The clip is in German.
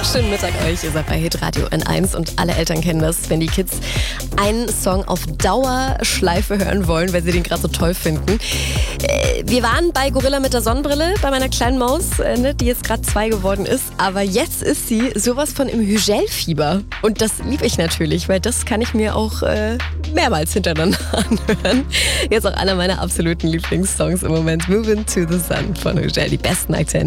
Schönen Mittag euch, ihr seid bei Hitradio N1 und alle Eltern kennen das, wenn die Kids einen Song auf Dauerschleife hören wollen, weil sie den gerade so toll finden. Wir waren bei Gorilla mit der Sonnenbrille, bei meiner kleinen Maus, die jetzt gerade 2 geworden ist. Aber jetzt ist sie sowas von im Hügel-Fieber. Und das liebe ich natürlich, weil das kann ich mir auch mehrmals hintereinander anhören. Jetzt auch einer meiner absoluten Lieblingssongs im Moment, Moving to the Sun von Hügel, die besten Akzente.